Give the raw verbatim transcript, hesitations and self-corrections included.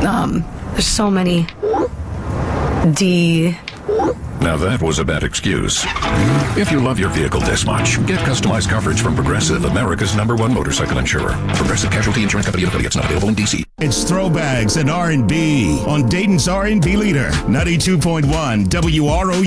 Um, there's so many D. Now that was a bad excuse. If you love your vehicle this much, get customized coverage from Progressive, America's number one motorcycle insurer. Progressive Casualty Insurance Company of affiliates, not available in D C. It's Throwbags and R and B on Dayton's R and B leader, ninety-two point one W R O U.